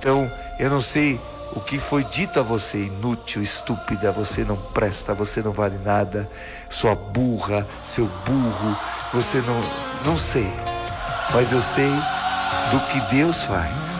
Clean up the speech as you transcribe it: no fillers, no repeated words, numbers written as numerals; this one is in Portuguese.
Então, eu não sei o que foi dito a você, inútil, estúpida, você não presta, você não vale nada, sua burra, seu burro, você não sei. Mas eu sei do que Deus faz.